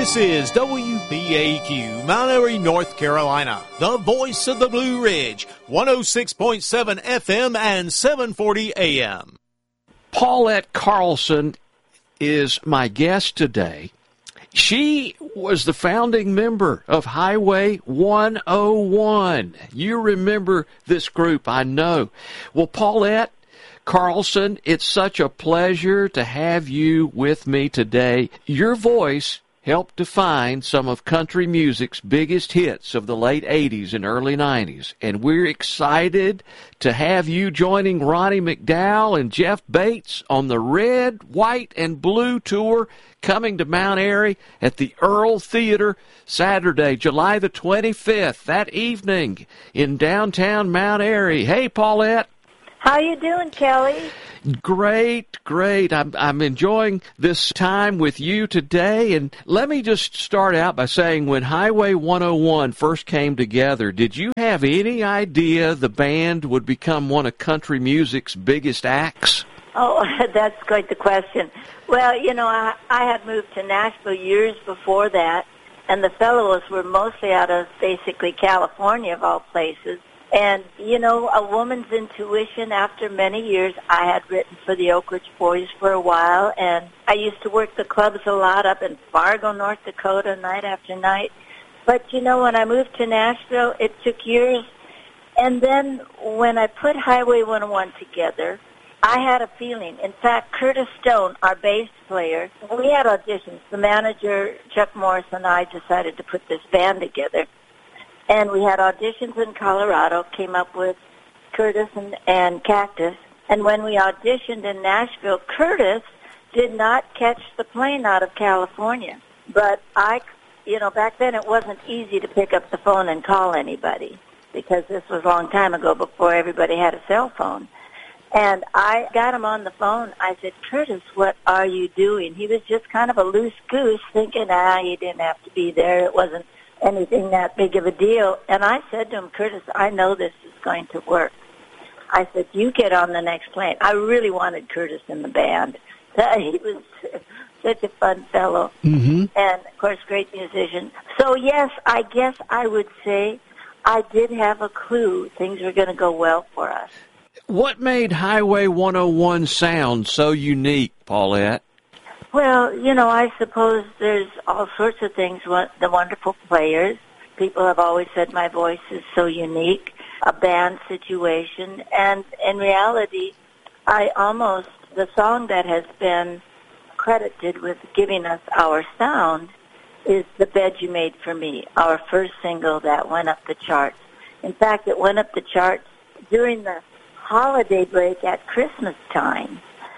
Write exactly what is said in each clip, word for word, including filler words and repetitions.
This is W B A Q, Mount Airy, North Carolina, the voice of the Blue Ridge, one oh six point seven F M and seven forty A M. Paulette Carlson is my guest today. She was the founding member of Highway one oh one. You remember this group, I know. Well, Paulette Carlson, it's such a pleasure to have you with me today. Your voice helped define some of country music's biggest hits of the late eighties and early nineties. And we're excited to have you joining Ronnie McDowell and Jeff Bates on the Red, White, and Blue Tour coming to Mount Airy at the Earl Theater Saturday, July the twenty-fifth, that evening in downtown Mount Airy. Hey, Paulette. How you doing, Kelly? Great, great. I'm I'm enjoying this time with you today. And let me just start out by saying, when Highway one oh one first came together, did you have any idea the band would become one of country music's biggest acts? Oh, that's quite the question. Well, you know, I, I had moved to Nashville years before that, and the fellows were mostly out of basically California, of all places. And, you know, a woman's intuition, after many years, I had written for the Oak Ridge Boys for a while, and I used to work the clubs a lot up in Fargo, North Dakota, night after night. But, you know, when I moved to Nashville, it took years. And then when I put Highway one oh one together, I had a feeling. In fact, Curtis Stone, our bass player, we had auditions. The manager, Chuck Morris, and I decided to put this band together. And we had auditions in Colorado, came up with Curtis and, and Cactus. And when we auditioned in Nashville, Curtis did not catch the plane out of California. But I, you know, back then it wasn't easy to pick up the phone and call anybody, because this was a long time ago before everybody had a cell phone. And I got him on the phone. I said, Curtis, what are you doing? He was just kind of a loose goose, thinking, ah, you didn't have to be there. It wasn't anything that big of a deal. And I said to him, Curtis, I know this is going to work. I said, you get on the next plane. I really wanted Curtis in the band. He was such a fun fellow. Mm-hmm. And, of course, great musician. So, yes, I guess I would say I did have a clue things were going to go well for us. What made Highway one oh one sound so unique, Paulette? Well, you know, I suppose there's all sorts of things. The wonderful players. People have always said my voice is so unique. A band situation. And in reality, I almost, the song that has been credited with giving us our sound is The Bed You Made for Me, our first single that went up the charts. In fact, it went up the charts during the holiday break at Christmas time.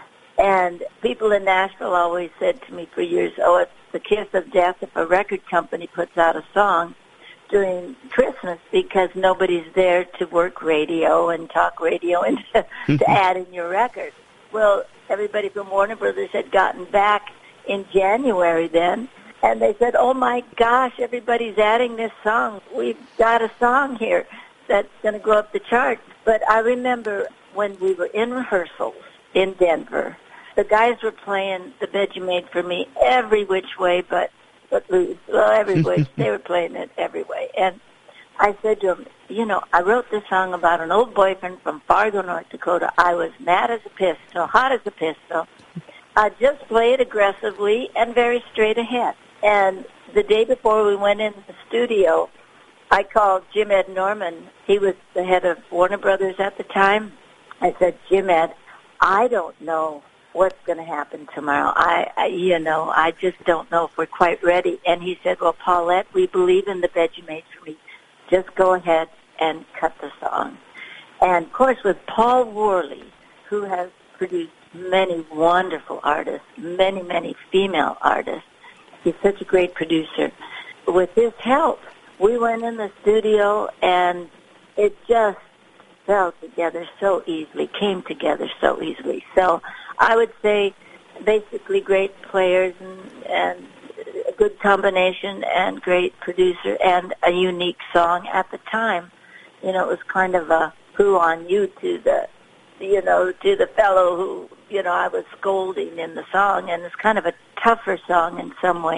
And people in Nashville always said to me for years, oh, it's the kiss of death if a record company puts out a song during Christmas, because nobody's there to work radio and talk radio and to, to add in your record. Well, everybody from Warner Brothers had gotten back in January then, and they said, oh, my gosh, everybody's adding this song. We've got a song here that's going to go up the charts. But I remember when we were in rehearsals in Denver, the guys were playing The Bed You Made for Me every which way but, but loose. Well, every way. They were playing it every way. And I said to them, you know, I wrote this song about an old boyfriend from Fargo, North Dakota. I was mad as a pistol, hot as a pistol. I just play it aggressively and very straight ahead. And the day before we went in the studio, I called Jim Ed Norman. He was the head of Warner Brothers at the time. I said, Jim Ed, I don't know what's going to happen tomorrow. I, I, you know, I just don't know if we're quite ready. And he said, well, Paulette, we believe in The Bed You Made for Me. Just go ahead and cut the song. And, of course, with Paul Worley, who has produced many wonderful artists, many, many female artists, he's such a great producer. With his help, we went in the studio, and it just fell together so easily, came together so easily. So I would say basically great players and, and a good combination and great producer and a unique song at the time. You know, it was kind of a who on you to the, you know, to the fellow who, you know, I was scolding in the song, and it's kind of a tougher song in some ways.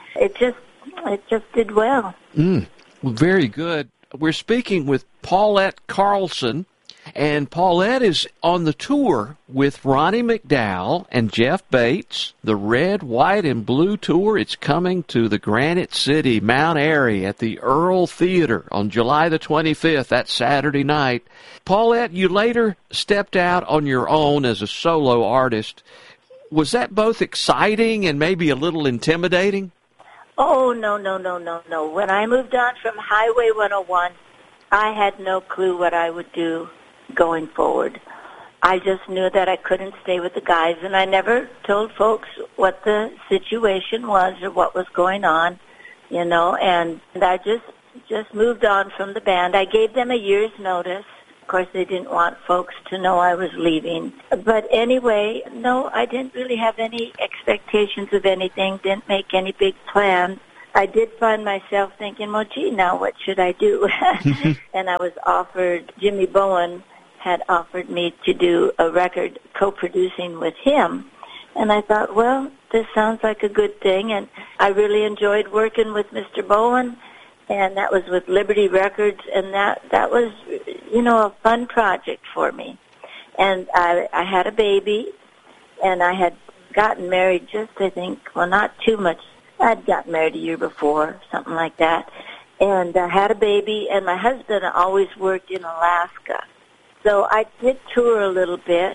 it just it just did well. Mm, well, very good. We're speaking with Paulette Carlson, and Paulette is on the tour with Ronnie McDowell and Jeff Bates, the Red, White, and Blue Tour. It's coming to the Granite City, Mount Airy at the Earl Theater on July the twenty-fifth, that's Saturday night. Paulette, you later stepped out on your own as a solo artist. Was that both exciting and maybe a little intimidating? Oh, no, no, no, no, no. When I moved on from Highway one oh one, I had no clue what I would do going forward. I just knew that I couldn't stay with the guys, and I never told folks what the situation was or what was going on, you know, and I just just moved on from the band. I gave them a year's notice. Of course, they didn't want folks to know I was leaving. But anyway, no, I didn't really have any expectations of anything, didn't make any big plans. I did find myself thinking, well, gee, now what should I do? And I was offered, Jimmy Bowen had offered me to do a record co-producing with him. And I thought, well, this sounds like a good thing. And I really enjoyed working with Mister Bowen. And that was with Liberty Records, and that, that was, you know, a fun project for me. And I, I had a baby, and I had gotten married just, I think, well, not too much. I'd gotten married a year before, something like that. And I had a baby, and my husband always worked in Alaska. So I did tour a little bit,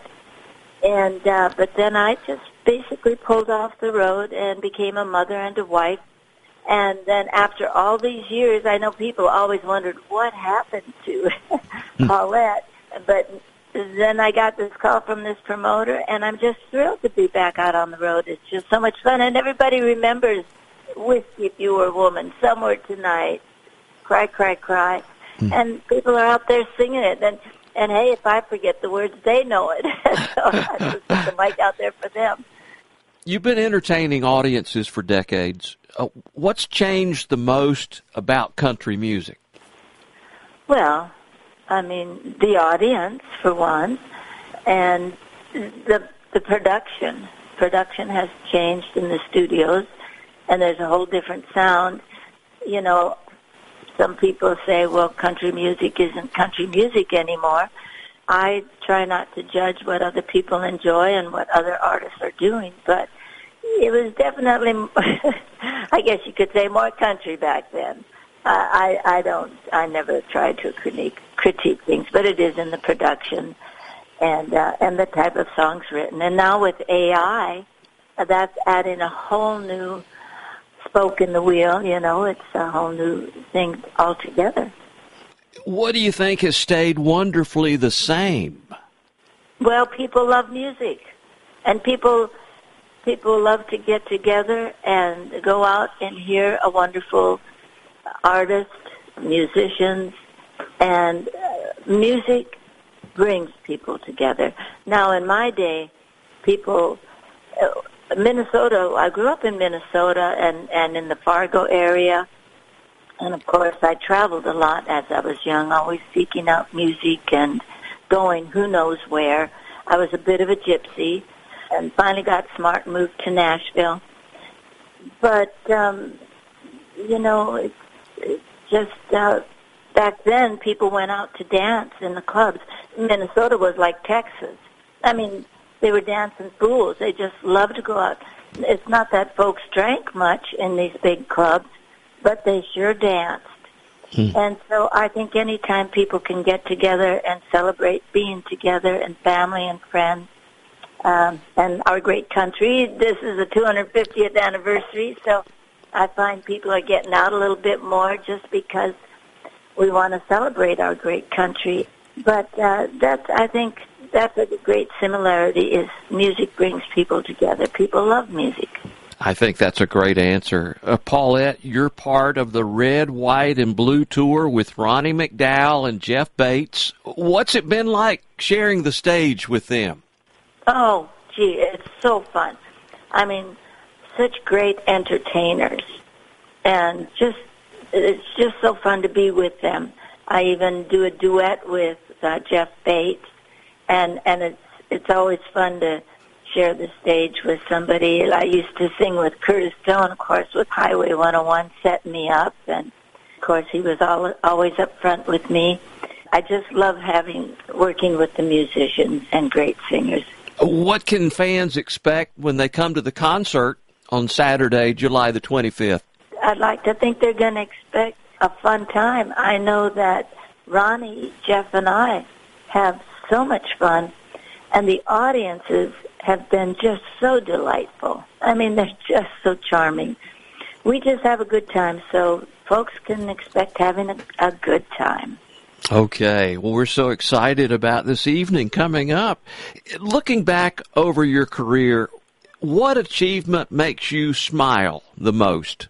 and uh, but then I just basically pulled off the road and became a mother and a wife. And then after all these years, I know people always wondered what happened to Paulette. But then I got this call from this promoter, and I'm just thrilled to be back out on the road. It's just so much fun. And everybody remembers Whiskey If You Were a Woman, Somewhere Tonight, Cry, Cry, Cry. Mm. And people are out there singing it. And, and hey, if I forget the words, they know it. So I just put the mic out there for them. You've been entertaining audiences for decades. Uh, what's changed the most about country music? Well, I mean, the audience, for one, and the the production. Production has changed in the studios, and there's a whole different sound. You know, some people say, well, country music isn't country music anymore. I try not to judge what other people enjoy and what other artists are doing, but it was definitely, I guess you could say, more country back then. Uh, I, I don't, I never tried to critique, critique things, but it is in the production and uh, and the type of songs written. And now with A I, uh, that's adding a whole new spoke in the wheel. You know, it's a whole new thing altogether. What do you think has stayed wonderfully the same? Well, people love music, and people people love to get together and go out and hear a wonderful artist, musicians, and uh, music brings people together. Now, in my day, people, uh, Minnesota, I grew up in Minnesota and, and in the Fargo area, and of course I traveled a lot as I was young, always seeking out music and going who knows where. I was a bit of a gypsy and finally got smart and moved to Nashville. But, um, you know, it's, it's just uh, back then people went out to dance in the clubs. Minnesota was like Texas. I mean, they were dancing fools. They just loved to go out. It's not that folks drank much in these big clubs, but they sure danced. Hmm. And so I think any time people can get together and celebrate being together and family and friends, um, and our great country, this is the two hundred fiftieth anniversary, so I find people are getting out a little bit more just because we want to celebrate our great country. But uh, that's, I think that's a great similarity is music brings people together. People love music. I think that's a great answer. Uh, Paulette, you're part of the Red, White, and Blue Tour with Ronnie McDowell and Jeff Bates. What's it been like sharing the stage with them? Oh, gee, it's so fun. I mean, such great entertainers. And just it's just so fun to be with them. I even do a duet with uh, Jeff Bates, and, and it's it's always fun to share the stage with somebody. I used to sing with Curtis Stone, of course, with Highway one oh one setting me up, and of course he was all, always up front with me. I just love having working with the musicians and great singers. What can fans expect when they come to the concert on Saturday, July the twenty-fifth? I'd like to think they're going to expect a fun time. I know that Ronnie, Jeff, and I have so much fun, and the audiences have been just so delightful. I mean, they're just so charming. We just have a good time, so folks can expect having a, a good time. Okay. Well, we're so excited about this evening coming up. Looking back over your career, what achievement makes you smile the most?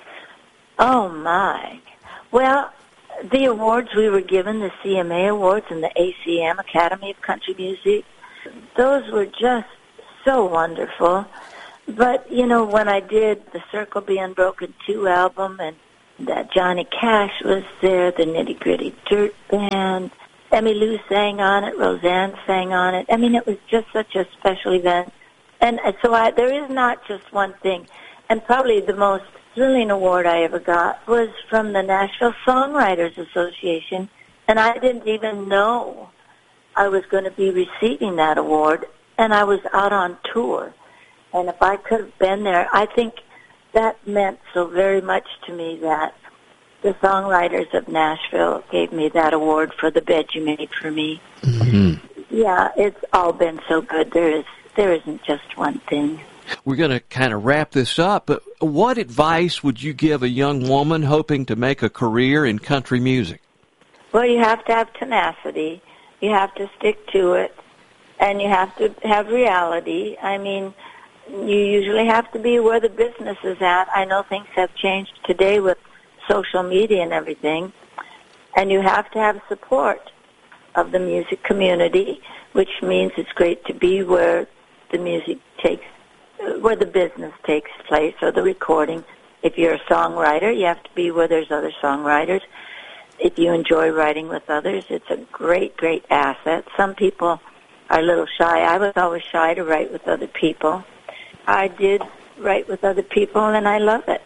Oh, my. Well, the awards we were given, the C M A Awards and the A C M, Academy of Country Music, those were just so wonderful. But, you know, when I did the Circle Be Unbroken two album, and that Johnny Cash was there, the Nitty Gritty Dirt Band, Emmylou sang on it, Roseanne sang on it. I mean, it was just such a special event. And so I, there is not just one thing. And probably the most thrilling award I ever got was from the Nashville Songwriters Association, and I didn't even know I was going to be receiving that award, and I was out on tour. And if I could have been there, I think that meant so very much to me that the Songwriters of Nashville gave me that award for The Bed You Made for Me. Mm-hmm. Yeah, it's all been so good. There is, there isn't just one thing. We're going to kind of wrap this up, but what advice would you give a young woman hoping to make a career in country music? Well, you have to have tenacity. You have to stick to it, and you have to have reality. I mean, you usually have to be where the business is at. I know things have changed today with social media and everything, and you have to have support of the music community, which means it's great to be where the music takes where the business takes place, or the recording. If you're a songwriter, you have to be where there's other songwriters. If you enjoy writing with others, it's a great, great asset. Some people are a little shy. I was always shy to write with other people. I did write with other people, and I love it.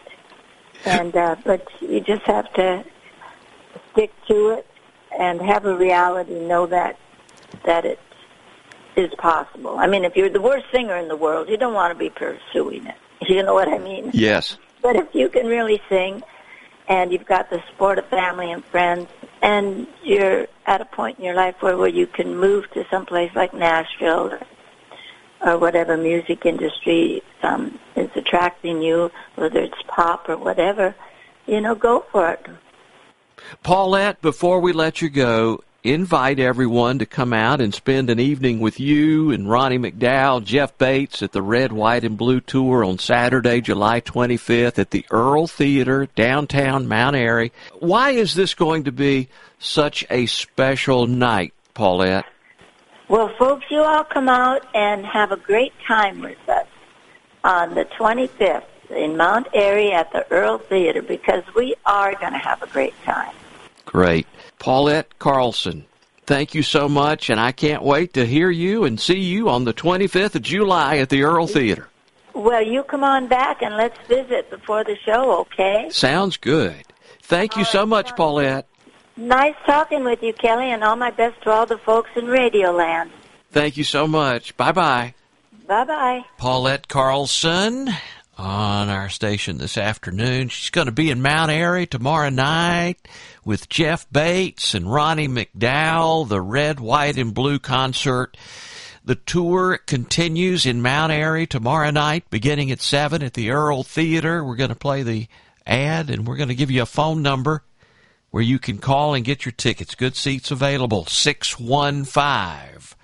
And uh, but you just have to stick to it and have a reality, know that that it is possible. I mean, if you're the worst singer in the world, you don't want to be pursuing it. You know what I mean? Yes. But if you can really sing, and you've got the support of family and friends, and you're at a point in your life where, where you can move to someplace like Nashville or, or whatever music industry um, is attracting you, whether it's pop or whatever, you know, go for it. Paulette, before we let you go, invite everyone to come out and spend an evening with you and Ronnie McDowell, Jeff Bates at the Red, White, and Blue Tour on Saturday, July twenty-fifth at the Earl Theater, downtown Mount Airy. Why is this going to be such a special night, Paulette? Well, folks, you all come out and have a great time with us on the twenty-fifth in Mount Airy at the Earl Theater, because we are going to have a great time. Great. Paulette Carlson, thank you so much, and I can't wait to hear you and see you on the twenty-fifth of July at the Earl Theater. Well, you come on back and let's visit before the show, okay? Sounds good. Thank you all so right, much, Paulette. Nice talking with you, Kelly, and all my best to all the folks in Radioland. Thank you so much. Bye-bye. Bye-bye. Paulette Carlson on our station this afternoon. She's going to be in Mount Airy tomorrow night with Jeff Bates and Ronnie McDowell, the Red, White, and Blue concert. The tour continues in Mount Airy tomorrow night, beginning at seven at the Earl Theater. We're going to play the ad, and we're going to give you a phone number where you can call and get your tickets. Good seats available, six one five,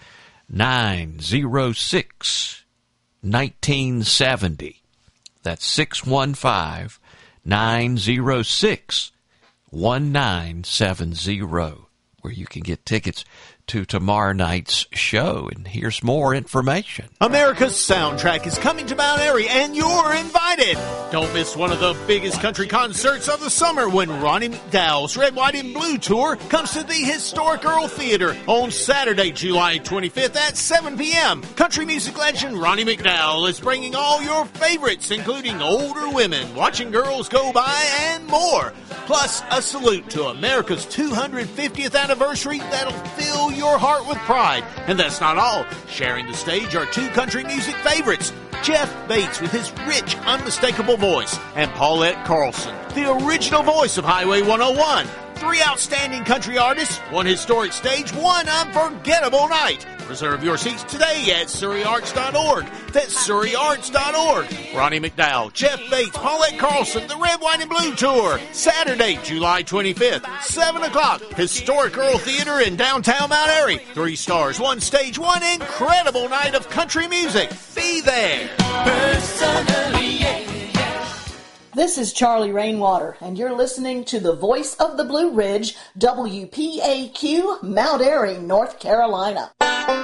nine oh six, one nine seven oh. That's six one five, nine oh six, one nine seven oh, where you can get tickets to tomorrow night's show. And here's more information. America's Soundtrack is coming to Mount Airy, and you're invited. Don't miss one of the biggest country concerts of the summer when Ronnie McDowell's Red, White, and Blue Tour comes to the historic Earl Theater on Saturday, July twenty-fifth at seven p.m. Country music legend Ronnie McDowell is bringing all your favorites, including older women, watching girls go by, and more. Plus, a salute to America's two hundred fiftieth anniversary that'll fill your heart with pride. And that's not all. Sharing the stage are two country music favorites, Jeff Bates with his rich, unmistakable voice, and Paulette Carlson, the original voice of Highway one oh one. Three outstanding country artists, one historic stage, one unforgettable night. Reserve your seats today at Surrey Arts dot org. That's Surrey Arts dot org. Ronnie McDowell, Jeff Bates, Paulette Carlson, the Red, White, and Blue Tour. Saturday, July twenty-fifth, seven o'clock. Historic Earl Theater in downtown Mount Airy. Three stars, one stage, one incredible night of country music. Be there. Personally, yeah. This is Charlie Rainwater, and you're listening to the Voice of the Blue Ridge, W P A Q, Mount Airy, North Carolina.